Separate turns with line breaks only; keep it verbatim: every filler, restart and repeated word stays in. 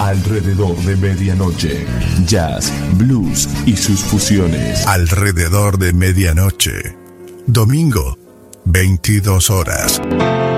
Alrededor de medianoche, jazz, blues y sus fusiones.
Alrededor de medianoche, domingo, veintidós horas.